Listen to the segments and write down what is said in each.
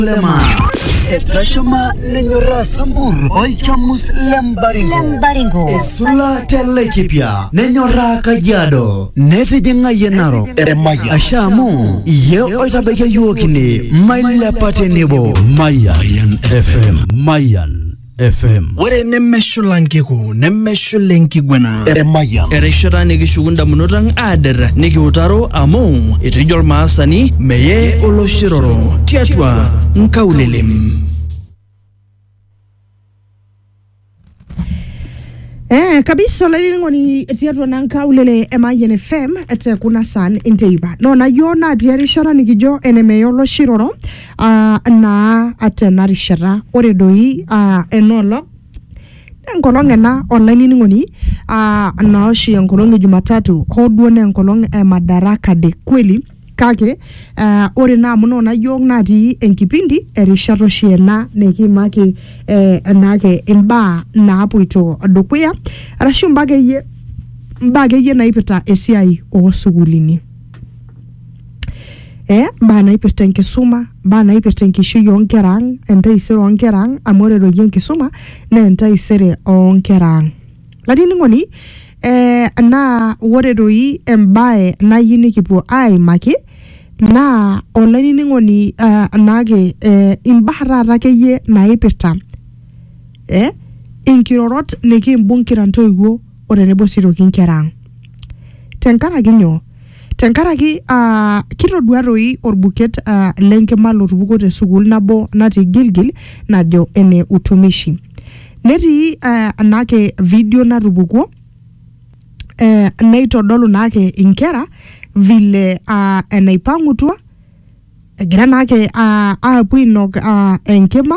Lema Etashama Nenyora Sambur Oichamus Lembaringo Esula Telekipia Nenyora Kajiado Netijinga Yenaro Eremaya Ashamu Ye Oitabeke Yuokini Maila Patenibo Mayan FM Mayan FM Wore nemeshulankiku nemeshulenkigwena Eremaya Ereshara nikishugunda munotang ader nikiutaro amu itijol maasani meye oloshiroro tiatwa nkaulilim kabisa lali ngoni tiatwa nankaulele Mayan FM ete kuna san inteiba nona yona diarishara nikijo enemeyo oloshiroro na atena rishara ore doi enolo enkolong ena online ngoni na oshi enkolong Jumatatu hodwo na enkolong Madaraka de kweli kake ore na muno na yong nati enkipindi erisharo shiena nekimaki nake imba na apuito dokuya arashu mbage ye naipita esiai osugulini bana ipirta enkisuma bana ipirta enkishui onkerang entaisere onkerang amore rogie enkisuma na entaisere onkerang ladini ngoni na wore roi embae na yini kipuo aimaki na online ngoni nage imbahara rakeye na ipirta inkirorot nekimbungkira ntoiwo ore nebo siroki nkerang tenkaraki kitodua roi orbuket lenkema lotubuko te sukul nabo nati Gilgil najo ene utumishi neti nake video natubuko naitodolu nake inkera vile enaipangutua egira nake apuinok enkema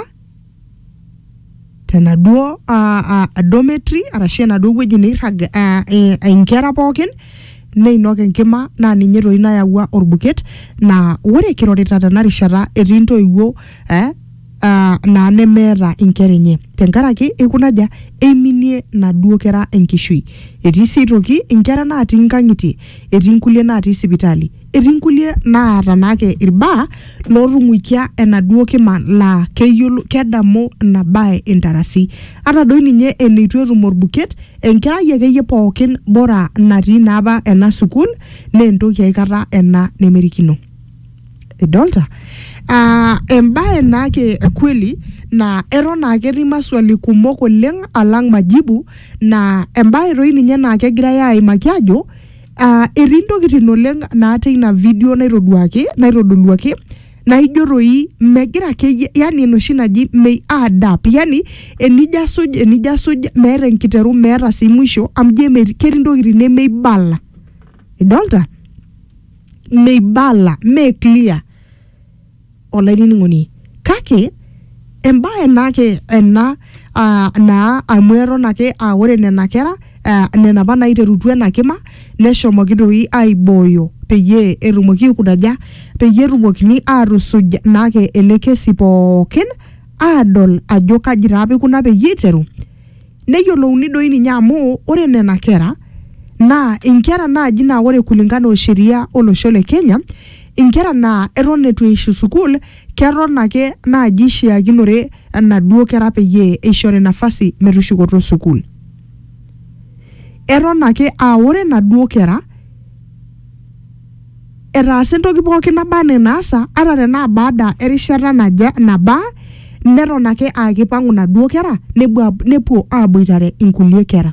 tenaduo dormitory arashu enaduo wueji neirag inkera pookin neinok enkima na ninye roi nayawua orbuket na ore kirorita tenarishata etii ntoiwuo na nemeeta inkera enye tenkaraki ikunaja eminie naduo kera enkishui etii sitoki inkera natii nkang'itie etii nkulie natii sipitali etii nkulie naata nake irbaa lorunguikia enaduo kima la keyiolo kedamu nabae intarasi ata doi ninye eneitu etum orbuket enkerai akeyie pookin bora natii naba ena sukul na entoki aikata ena nemerikino edolta embae nake kweli na eron ake etii maswali kumok oleng alang majibu na embae roi ninye na kegirai aimaki ajo etii ntokitin oleng naate ina video naitodoluaki naijo roi megira ake yani enoshi naji may adapt yani enija suj meeta enkiteru meeta si mwisho amje ketii ntokitin nemeibala idolta meibala me clear olaini ngoni kake embae nake ena na amwero nake ore nena kera nena bana iterutu ena kima neshomoki doi aiboyo peye erumoki kudaja peye rumokini arusuj nake elekesi pookin adol ajo kajirapi kuna peye iteru neyiolouni doi ninye amu ore nena kera na inkera naji na ore kulingana o sheria olosho le Kenya inkera na eton etu eishu sukul keton ake naji shiakinore enaduo kera peye eishore nafasi metushukoto sukul eton ake ore naduo kera etaasa entoki pookin naba nenaasa ata tena baada erishata naba neton ake akipangu naduo kera nepuo aboitare inkulie kera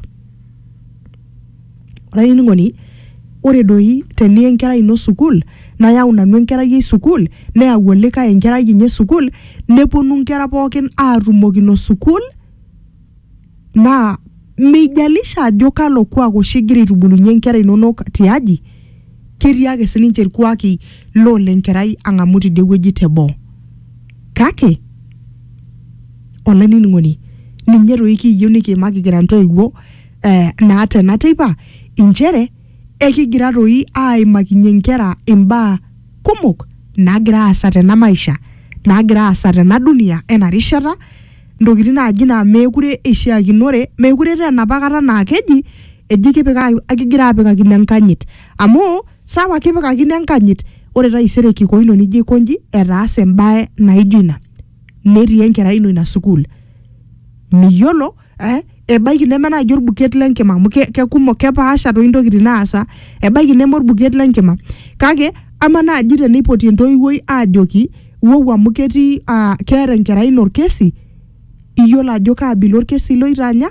olaini ngoni ore doi tenie enkera ino sukul nayau nanu enkerai e sukul neyau likae enkerai enye sukul neponu nkera pookin atumokino sukul na meijalisha ajo kalo kwa kushigira itubulunye nkera inonok tiaji ketii ake sininche irkuaki lo lenkerai angamuti de wueji tebo kake olaini ngoni ninye roi kiyieu nikimaki gira ntoiwuo na tena teipa inchere ekigira roi aimakinye nkera imbaa kumok nagira aasa tena maisha nagira aasa tena dunia enarishata ntokitin naji na mekure ishiakinore mekure tena pakata na keji eji kipika akigira apikakino enkanyit amu sawa kipikakino enkanyit ore taisere kikoino nijo konji etaase embae naijo ina netii enkerai ino ina sukuul miyiolo ebaiki neme naaji orbuket lenkima amu kekumok kepaasha toi ntokitin naasa ebaiki neme orbuket lenkima kake ama naaji tenipoti entoiwuoi aajoki wou amu ketii keeta enkerai ino orkesi iyiolo ajo kaabila orkesi loitanya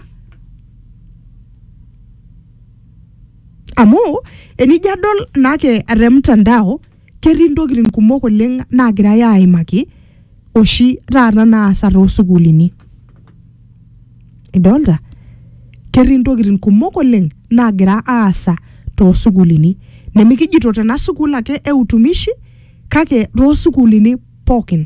amu enijo adol naake te mtandao ketii ntokitin kumok oleng naagirai aimaki oshi taata naasa toosukuulini idolta ketii ntokitin kumok oleng naagira aasa toosukuulini nemikijito tena sukuul ake eutumishi kake toosukuulini pookin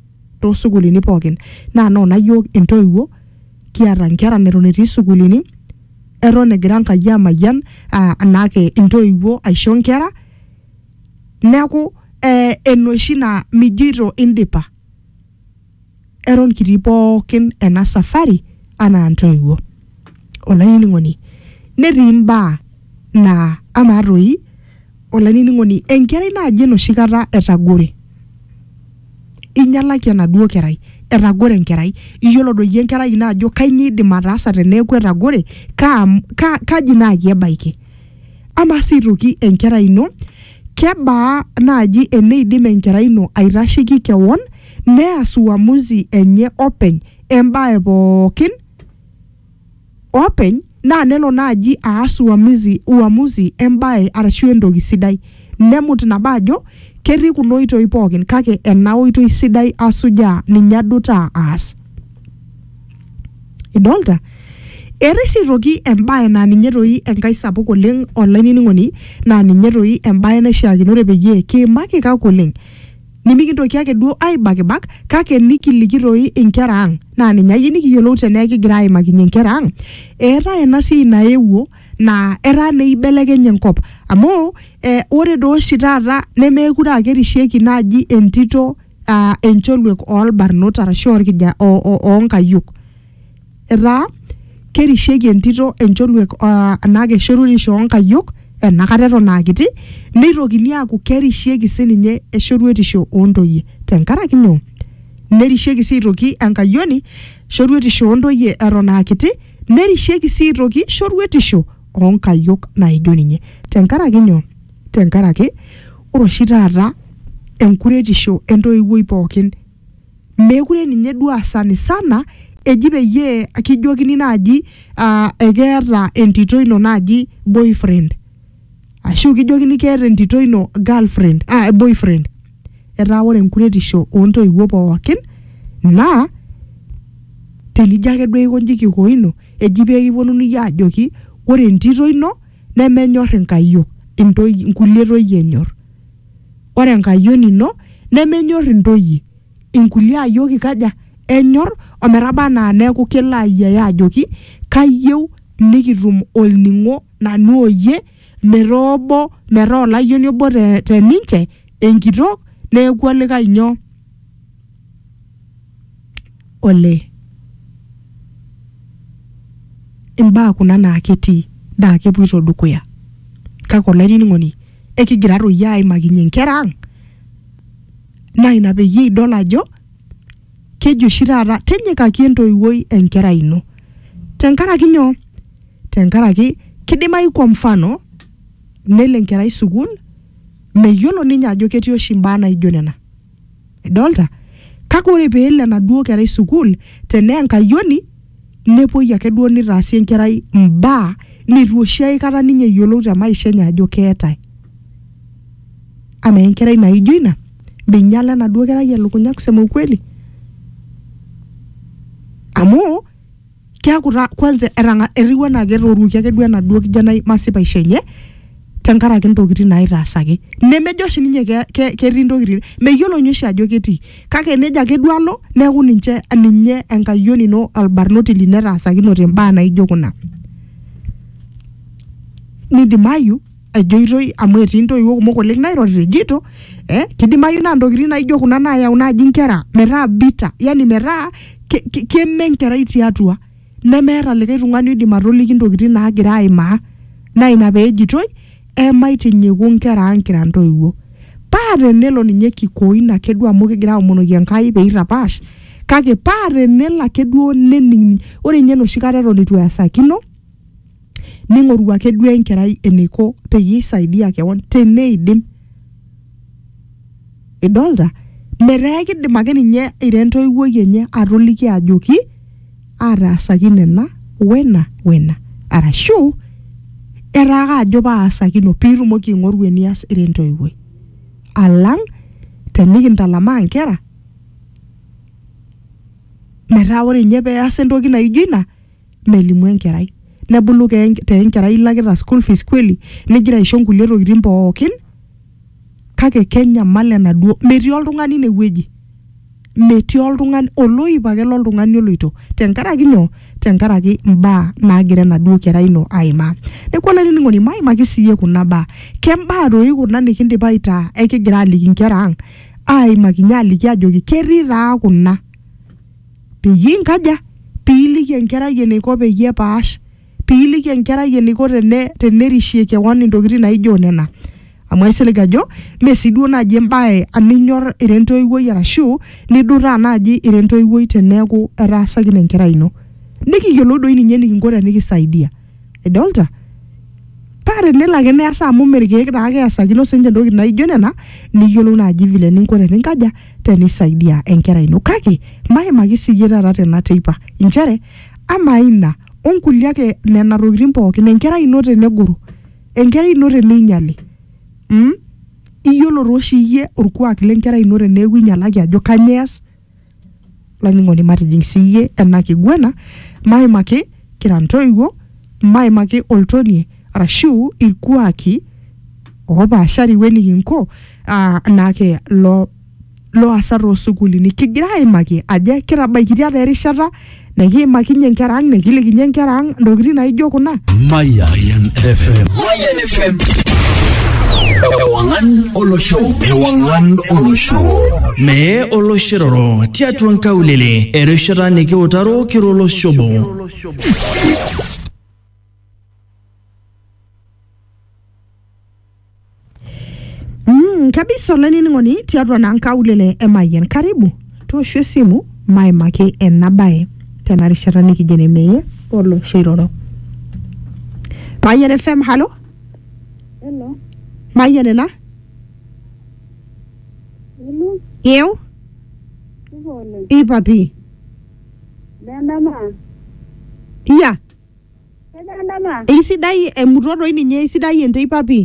naa noona yiok entoiwuo kiata nkera neton etii sukuulini eton egira Enkai amayian naake intoiwuo aisho nkera neeku enoshi naa mijito indipa eton kitii pookin ena safari anaa ntoiwuo olainining'oni netii mbaa naa ama toi olainining'oni enkerai naaji enoshi kata etagore inyalaki enaduo kerai etagore enkerai iyiolo doi enkerai ino ajo kainyoo idim ataasa teneeku etagore kaji naaji ebaiki ama sii toki enkerai ino kebaa naaji eneidim enkerai ino aitasheki kewon neas uamuzi enye openy embae pookin openy naa nelo naaji aas uamuzi embae arashu entoki sidai nemut nabo ajo ketii kuna oitoi pookin kake ena oitoi sidai asujaa ninye adutaa aas idolta erisi toki embae naa ninye toi enkai sapuk oleng olainining'oni naa ninye toi embae naishiakinore peyie kiimaki kake oleng nimikintoki ake duo aibakibak kake nikiliki toi inkera ang naa ninye ake nikiyiolou tenaa kigira aimakinye inkera ang eetai ena siai naewuo naa etaa neibelekenya enkop amu ore doo oshi taata nemeekure ake erishieki naaji entito encholuek oolbarnot arashu oonkayiok etaa kerishieki entito encholuek naake shoruetisho oonkayiok enakata eton aakiti neitokini aaku kerishieki sininye eshoruetisho oontoyie tenkaraki nyoo nerishieki sii toki enkayioni shoruetisho oontoyie eton aakiti nerishieki sii toki shoruetisho oonkayiok naijo ninye tenkaraki nyoo tenkaraki ore oshi taata enkuretisho entoiwuoi pookin meekure ninye duo asani sana eji peyie kijokini naaji ekeeta entito ino naaji boyfriend ashu kijokini keeta entito ino girlfriend boyfriend etaa ore enkuretisho oontoiwuo pookin naa tenijo ake duo aikonji kikoino eji pee kiponunui aajoki ore entito ino nemenyor inkayiok inkulie toyie enyor ore enkayioni ino nemenyor intoyie inkulie ayiok ikaja enyor ometaba naa neeku kelo ayiaya ajoki kayieu nikitum olning'o nanu oyie metoobo metaa olayioni obo teninche enkitok neeku olikae nyoo ole imbaa kuna naa ketii daa kepuoito dukuya kake olainining'oni ekigira toi aimakinye nkera ang naa ina peyie idol ajo keji oshi taata tinyikaki entoiwuoi enkerai ino tenkaraki nyoo tenkaraki kidimayu kwa mfano nelo enkerai sukuul meyiolo ninye ajo ketii oshi mbaa naijo nena idolta kake ore peelo enaduo kerai sukuul tenaa enkayioni nepuoi ake duo nitaasi enkerai mbaa nitu oshi aikata ninye eyiolou te maisha enye ajo keetae ama enkerai naijo ina minyala enaduo kerai elukunya kusema ukweli amu keeku kwanza eriwa na ketoruki ake duo enaduo kijanai masipaisho enye tenkaraki ntokitin naitaasaki nemejo oshi ninye ketii ntokitin meyiolo ninye oshi ajo ketii kake nejo ake duo alo neeku ninye enkayioni ino albarnoti lino etaasakinote mbaa naijo kuna nidimayu ejoitoi amu etii ntoiwuo kumok oleng nairorita ejito kidimayu naa ntokitin naijo kuna naayau naaji nkera metaa bita yani metaa keme enkerai tiatua nemeeta likae tung'ani oidim atoliki ntokitin naagira aimaa naa ina peejitoi emaitinyiku nkera ang kira ntoiwuo paa tenelo ninye kikoin ake duo amu kigira aomonoki Enkai pee itapash kake paa tenelo ake duo nening ore nye noshi kata eton itu easakino ning'oru ake duo enkerai eniko peyie isaidia kewon teneidim idolta metaa kidim ake ninye irentoiwuoi enye atoliki ajoki ataasaki nena wena arashu eraka ajo paasakino piitumoki aing'oru enias irentoiwuoi alang tenikintalamaa nkera metaa ore nye peas entoki naijo ina melimu enkerai nebulu te enkerai ilakita school fees kweli negira aisho nkulie tokitin pookin kake kenyamal enaduo metii oltung'ani inewueji metii oltung'ani oloip ake loltung'ani oloito tenkaraki mbaa naagira enaduo kerai ino aimaa neeku olainining'oni maimaki siiyie kuna baa kembaa toi kuna nikindipa aitaa ekigira aliki nkera ang aimaki nye aliki ajoki ketii taa kuna peyie inkaja piiliki enkerai eniko peyie epaash piiliki enkerai eniko tenerishie kewon intokitin naijo nena amu aisilig ajo mesi duo naaji embae aninyor irentoiwuoi arashu niduraa naaji irentoiwuoi teneeku etaasakine enkerai ino nikiyiolou doi ninye nikinko tenikisaidia idolta paa tenelo ake neasa amu merkeek taake easakino sinche ntokitin naijo nena niyiolou naaji vile ninko teninkaja tenisaidia enkerai ino kake maimaki siiyie taata tena teipa inchere ama ina onkulie ake nena tokitin pookin enkerai ino tenegoro enkerai ino teneinyali iyiolo tooshi iyie orkuak lenkerai ino teneeku inyalaki ajo kanyeas laning'oni matijing siiyie ena kiguana maimaki kira ntoiwuo maimaki oltonie arashu irkuaki opaashari wenikinko naake loasa toosukuulini kigira aimaki ajo kitabaikitia terishata nekiimakinye nkera ang nekilikinye nkera ang ntokitin naijo kuna Mayan FM. Ewangan olosho. Mee oloshiroro tiatua nkaulele erishata nikiutaro kiroloshobo. Kabisa olainining'oni tiatua na nkaulele emayian karibu tooshu esimu maimaki enabae tena rishata nikijene mee oloshiroro. Mayan FM, halo? Hello. Mayan ena? Hello. Eu? Hello. Ipapi? Dandama. Iya? Dandama. Isidai emutoto ininye isidai ente ipapi?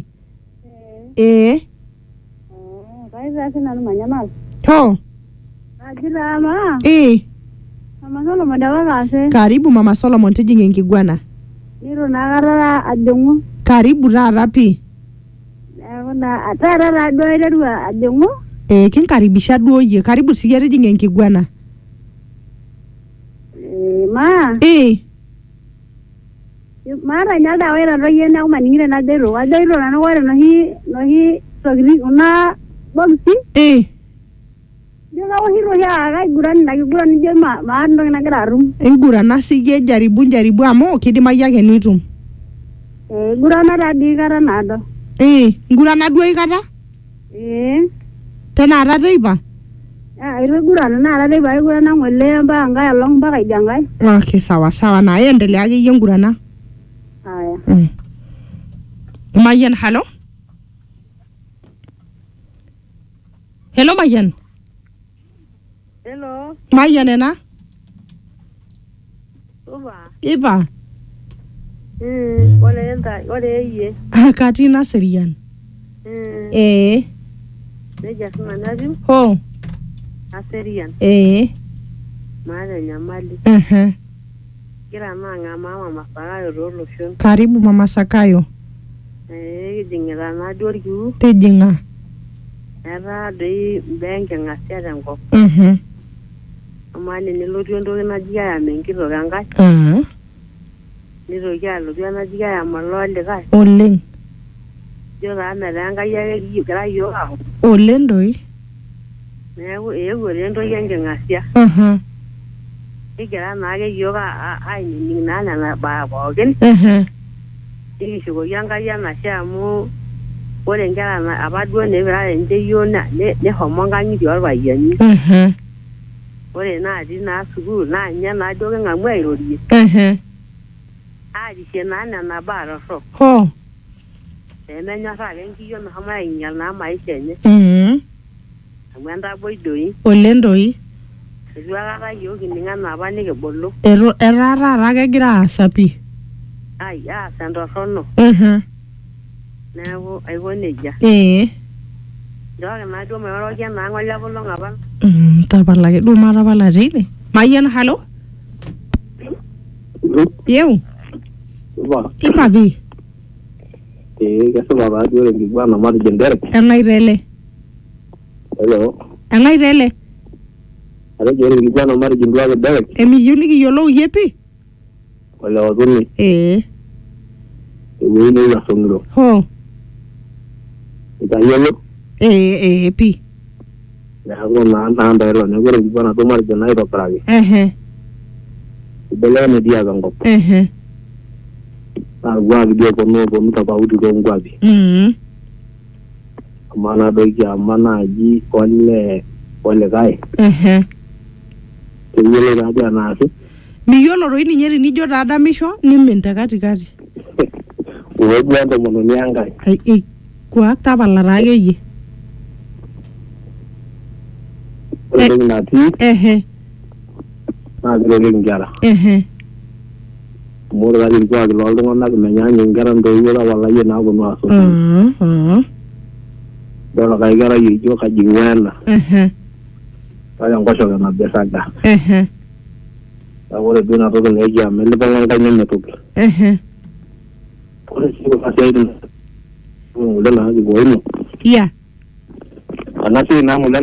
Kaisa sina manyamal. Ho? Ajira ama. Mama Solomon dawa kase. Karibu Mama Solomon tijinge enkiguana. Niro nakara adungu. Karibu taata pi. Kuna atara duo aiterua adungu. Kinkaribisha duo yie. Karibu siya tijinge enkiguana. Ma. Mara nyalda waira roye na umaningire na dero. Adero na wale nohi sogri una bomsi. Ndio hiro ya gaiguran na guran je ma ndo na gararum. Engurana siye jaribu amo kidimai yake nitum. Gurana radi gara nado. Ngurana duo ikata? Tena arata ipa? Ilo gurana na arata ipa gurana ngole mba ngai along mpaka ijangai. Okay, sawa na endelea ake yie ngurana. Haya. Mayan, halo? Hello Mayan. Hello. Mayan ena? Ipa. Wale iye. Katina serian. Neja kumanabi. Ho. Aserian. Mara nyamali. Kira manga mama Masakayo rolo shon. Karibu Mama Sakayo. Jingira na dorju. Tejinga. Era dei benke ngasia dengo. Amani nilotu ndoki najia ya mengiro gangai. Niroki alotu najia ya malole kai. Oleng. Jora meranga ya gira yo. Oleng doi. Neeku eewuo ntoki enkingasia. Igira naake yoga ainining naa nena baa pookin. Ikishukoki Enkai enashe amu ore nkera apa duo nepirare ninche yiok nehomo nkang'itie orpayiani. Ore naatii naa sukuul naa ninye naa duo king'amu airorie. Aarishie naa nena baa torrok. Peemenyorraa ake nkiyio meshomo ainyal naa maisha enye. Amu entaboi doi. Oleng doi. Eitu aikata yiok kining' enaa apa nikibulu. Etaa taata kegira aasa pii. Ai aas entorrono. Neeku aiko nejia. Njooki naa duo mairoroki enaa ng'ole akolong' apa. Tapala ake duo matapala teine. Mayian halo? Yeu? Ipa pi? Kesipa taa duo enkiguana matejo Derek. Eng'ae tele? Hello. Eng'ae tele? Atejo ore enkiguana matejo nduake Derek. Emiyieu nikiyiolou iyie pi? Ole otuni. Ewueji neyieu Songiro. Itayiolo? Pi. Neeku naa ndailo neeku ore enkiguana duo matejo naitobiraki. Ibelekenya dii ake enkop. Naa irkuaki dii eponu tofauti toonkwapi. Amaa nadoiki ama naaji olikae. Keyiolo taadi enaasi. Miyiolo doi ninye tenijo taadamisho nimin te katikati. Uweduo entomononi enkae. Kuak tapala taa akeyie. Ore entoki natii. Naa kiroreki nkera. Amu ore taadi irkuaki looltung'anak menyaanyuk nkera ntoiwuo tapalayie naaponu aasot. Idol ake kerai ejo kaji ing'ua ena. Kake enkoshoke nabo esaga. Kake ore duo ina toki nekiama elipong'a enkaina ina toki. Ore sii kuna siaitin ng'ole naa kipuoino. Ena siai naa ng'ole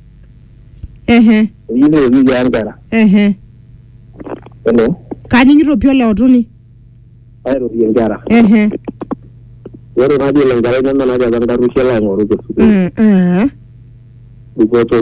eyieu neyiolou yaa nkera. Hello? Kaning'ito pi ole otuni. Airorie nkera. Ore naadi ele nkerai neme naadi apa enkarueshi alo aing'oru tesukuul. Dupoto.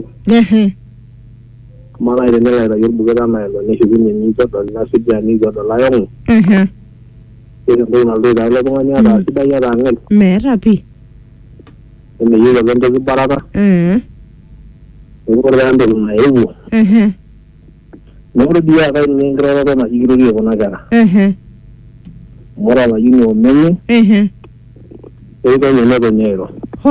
Amaa naaji tenelo aitayu orbuket enaa ilo neshukunye ninche edol nesujaa nikiu edol ayong'u. Ore entoki nalotu aitayu ilo tung'ani ataa sidai ataa ng'en. Meeta pi. Nemeyieu apa entoki barata. Neeku ore taa entoki naewuo. Mekure dii eetae ninye enkiroroto naji kirorie kuna kera. Amu ore olayioni omenye. Kekenye netonye airo.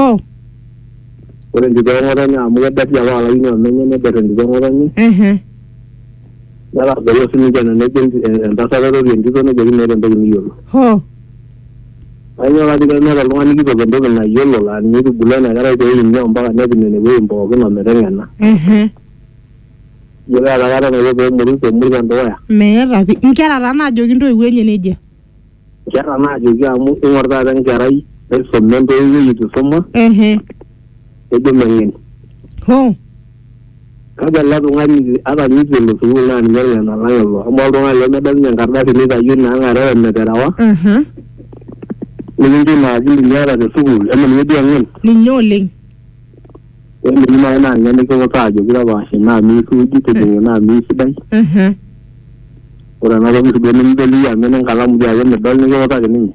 Ore entito eng'otonye amu kedet apa olayioni omenye neder entito eng'otonye. Netagolo sininche nenejo entasat airorie entito nejoki meeta entoki niyiolo. Kainyoo kati kemeeta oltung'ani kitok entoki nayiolo laa ninye eitubulu ena kerai peeini ompaka nepim enewueji pookin ometeng'ena. Iyiolo eeta kata naiko peemurika endukuya. Meeta pi. Nkera taa naajoki ntoiwuo enye nejia. Nkera naajoki amu ing'or taata enkerai naisuma entoiwuoi eitu isuma. Ejo meng'en. Kake ele tung'ani ata ninye elo sukuul naa ninye orng'en alang ilo. Amu oltung'ani lemedol ninye enkardasi neitayio naa ng'areta emeterewa. Nikincho ina akili niata te sukuul eme ninye duo eng'en. Ninye oleng. Eminim naaji naa ninye nikiutaa ajoki tapaashi naa miisuuji tijing'e naa miisidai. Ore ena toki duo nimidol iyie amu enkalamu dii ake midol nikiutaki ninye.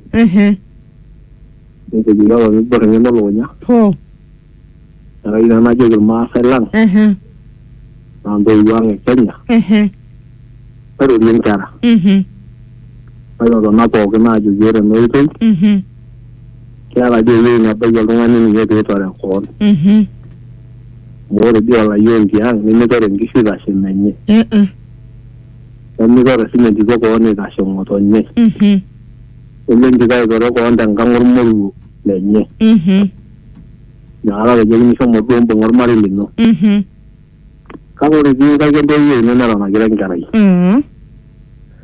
Nejoki apa miborr eng'eno lukunya. Neeku ina najoki irmaasai lang. Naa ntoiwuo ang' e Kenya. Mairorie nkera. Maitotona pookin naajoki ore ena oitoi. Keeta dii ewueji nebaiki oltung'ani ninye peitore koon. Amu ore dii olayioni tiang' nemitore nkishu itashe menye. Nemitore sinye entito koon itashe ng'otonye. Neme entito aitore koon tenkang' ormoruo lenye. Inakata ejokini shomo duo mbung'a ormarei lino. Kake ore sii nkaik entoiwuoi ino neton ake enkerai.